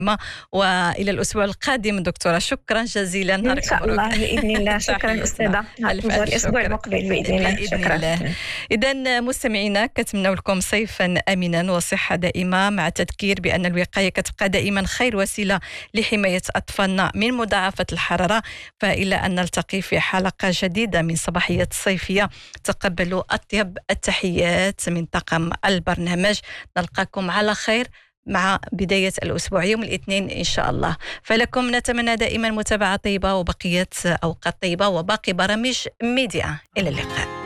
وإلى الأسبوع القادم دكتورة. شكرا جزيلا. إن شاء الله بإذن الله. شكرا أستاذة. ننتظر الأسبوع المقبل بإذن الله. شكرا. إذن مستمعينا كنتمنى لكم صيفا آمنا وصحة دائمة، مع تذكير بأن الوقاية كتبقى دائما خير وسيلة لحماية أطفالنا من مضاعفة الحرارة. فإلى أن نلتقي في حلقة جديدة من صباحية الصيفية، تقبلوا أطيب التحيات من طاقم البرنامج. نلقاكم على خير مع بداية الأسبوع يوم الاثنين إن شاء الله. فلكم نتمنى دائما متابعة طيبة وبقية أوقات طيبة وباقي برامج ميديا. إلى اللقاء.